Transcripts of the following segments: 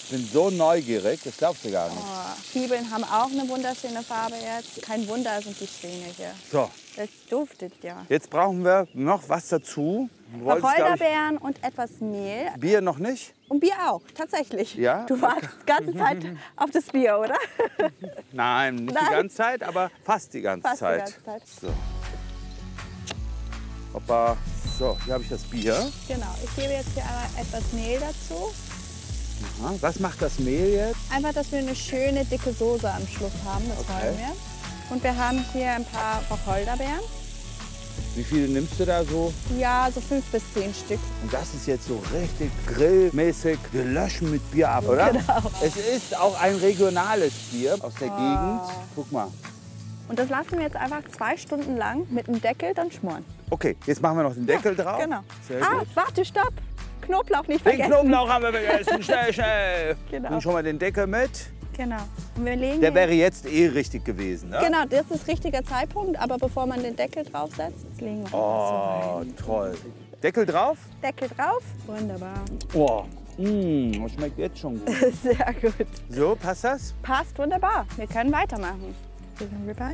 bin so neugierig, das glaubst du gar nicht. Oh, Zwiebeln haben auch eine wunderschöne Farbe jetzt. Kein Wunder sind die Strähne hier. So, Das duftet ja. jetzt brauchen wir noch was dazu. Du wolltest, glaub Wacholderbeeren und etwas Mehl. ich, Bier noch nicht? Und Bier auch, tatsächlich. Ja? Du wartest die ganze Zeit auf das Bier, oder? Nein, nicht Nein. die ganze Zeit, aber fast die ganze Fast die Zeit. ganze Zeit. So. Hoppa. So, hier habe ich das Bier. Genau, ich gebe jetzt hier einmal etwas Mehl dazu. Aha. Was macht das Mehl jetzt? Einfach, dass wir eine schöne, dicke Soße am Schluss haben, das Okay. wollen wir. Und wir haben hier ein paar Wacholderbeeren. Wie viele nimmst du da so? Ja, so 5 bis 10 Stück. Und das ist jetzt so richtig grillmäßig. Wir löschen mit Bier ab, oder? Genau. Es ist auch ein regionales Bier aus der Gegend. Guck mal. Und das lassen wir jetzt einfach 2 Stunden lang mit dem Deckel dann schmoren. Okay, jetzt machen wir noch den Deckel drauf. Genau. Sehr Ah, gut. warte, stopp. Knoblauch nicht Den vergessen. Knoblauch haben wir vergessen. Schnell, schnell. Genau. Nimm schon mal den Deckel mit. Genau. Und wir legen Der hier- wäre jetzt eh richtig gewesen, ne? Genau, das ist richtiger Zeitpunkt. Aber bevor man den Deckel draufsetzt, jetzt legen wir Oh, toll. Deckel drauf? Deckel drauf. Wunderbar. Oh, das schmeckt jetzt schon gut. Sehr gut. So, passt das? Passt wunderbar. Wir können weitermachen. Bisschen Ribeye.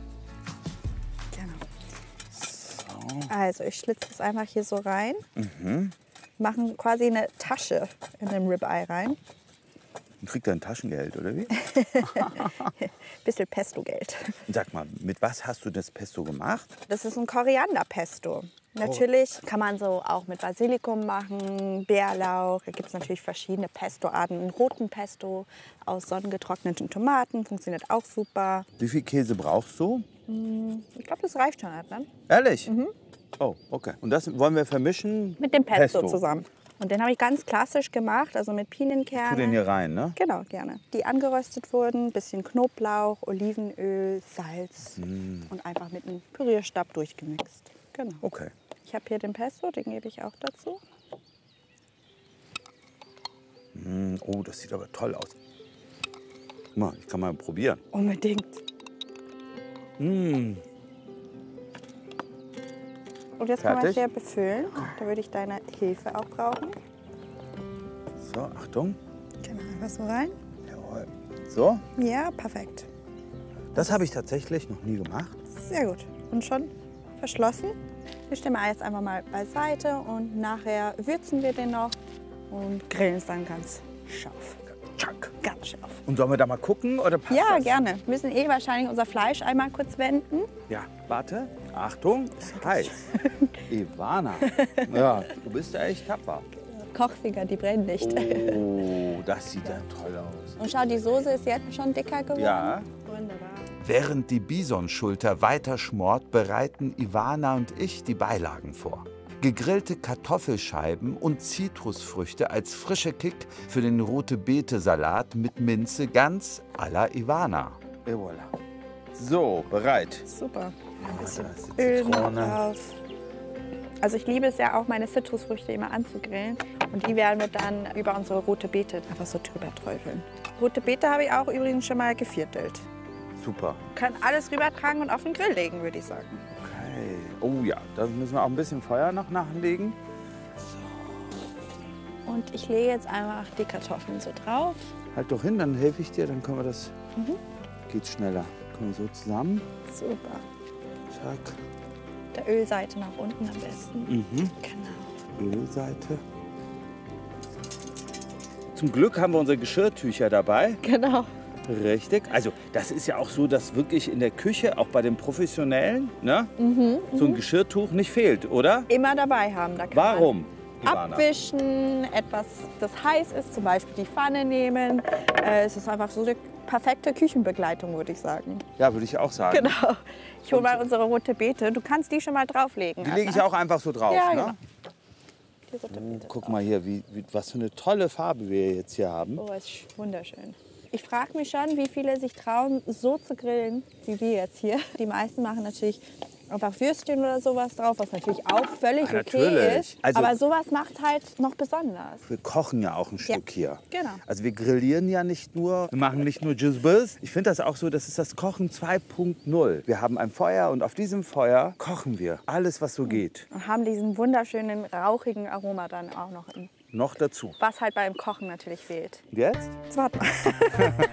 Genau. Also ich schlitze das einfach hier so rein. Machen quasi eine Tasche in den Ribeye rein. Und kriegt er ein Taschengeld, oder wie? Bisschen Pesto-Geld. Sag mal, mit was hast du das Pesto gemacht? Das ist ein Korianderpesto. Natürlich kann man so auch mit Basilikum machen, Bärlauch. Da gibt es natürlich verschiedene Pestoarten. Einen roten Pesto aus sonnengetrockneten Tomaten funktioniert auch super. Wie viel Käse brauchst du? Ich glaube, das reicht schon, Adnan. Ehrlich? Oh, okay. Und das wollen wir vermischen? Mit dem Pesto zusammen. Und den habe ich ganz klassisch gemacht, also mit Tu den Pinienkernen. hier rein, ne? Genau, gerne. Die angeröstet wurden, bisschen Knoblauch, Olivenöl, Salz und einfach mit einem Pürierstab durchgemixt. Genau. Okay. Ich habe hier den Pesto, den gebe ich auch dazu. Oh, das sieht aber toll aus. Guck mal, ich kann mal probieren. Unbedingt. Und jetzt können wir Fertig? hier befüllen. Da würde ich deine Hilfe auch brauchen. So, Achtung. Genau, einfach so rein. Jawohl. So, Ja, perfekt. das habe ich tatsächlich noch nie gemacht. Sehr gut. Und schon verschlossen. Wir stellen wir jetzt einfach mal beiseite und nachher würzen wir den noch und grillen es dann ganz scharf. Tschack. Ganz scharf. Und sollen wir da mal gucken oder passt Ja, das? gerne. Wir müssen eh wahrscheinlich unser Fleisch einmal kurz wenden. Ja, warte. Achtung, ist heiß. Ivana. Ja, du bist ja echt tapfer. Kochfinger, die brennen nicht. Oh, das sieht ja toll aus. Und schau, die Soße ist jetzt schon dicker geworden. Ja. Wunderbar. Während die Bisonschulter weiter schmort, bereiten Ivana und ich die Beilagen vor. Gegrillte Kartoffelscheiben und Zitrusfrüchte als frischer Kick für den Rote-Beete-Salat mit Minze ganz à la Ivana. Et voilà. So, bereit. Super. Ein bisschen Da ist die Öl noch Zitrone. drauf. Also ich liebe es ja auch, meine Zitrusfrüchte immer anzugrillen. Und die werden wir dann über unsere rote Beete einfach so drüber träufeln. Rote Beete habe ich auch übrigens schon mal geviertelt. Super. Können alles rübertragen und auf den Grill legen, würde ich sagen. Okay. Oh ja, da müssen wir auch ein bisschen Feuer noch nachlegen. Und ich lege jetzt einfach die Kartoffeln so drauf. Halt doch hin, dann helfe ich dir, dann können wir das. Geht schneller. Kommen wir so zusammen. Super. Zack. Der Ölseite nach unten am besten. Genau. Ölseite. Zum Glück haben wir unsere Geschirrtücher dabei. Genau. Richtig. Also das ist ja auch so, dass wirklich in der Küche, auch bei den Professionellen, ne, so ein Geschirrtuch nicht fehlt, oder? Immer dabei haben. Da kann man Warum? Ivana? abwischen, etwas, das heiß ist, zum Beispiel die Pfanne nehmen. Es ist einfach so die perfekte Küchenbegleitung, würde ich sagen. Ja, würde ich auch sagen. Genau. Ich hole mal unsere rote Beete. Du kannst die schon mal drauflegen. Die lege ich Adnan. auch einfach so drauf. Ja, Ne? genau. Die rote Beete Guck drauf. mal hier, was für eine tolle Farbe wir jetzt hier haben. Oh, ist wunderschön. Ich frage mich schon, wie viele sich trauen, so zu grillen, wie wir jetzt hier. Die meisten machen natürlich einfach Würstchen oder sowas drauf, was natürlich auch völlig Ja, okay natürlich. ist. Also- Aber sowas macht halt noch besonders. Wir kochen ja auch ein Stück hier. genau. Also wir grillieren ja nicht nur, wir machen nicht nur Gisbis. Ich finde das auch so, das ist das Kochen 2.0. Wir haben ein Feuer und auf diesem Feuer kochen wir alles, was so geht. Und haben diesen wunderschönen, rauchigen Aroma dann auch noch noch dazu. Was halt beim Kochen natürlich fehlt. Jetzt? Jetzt warten wir.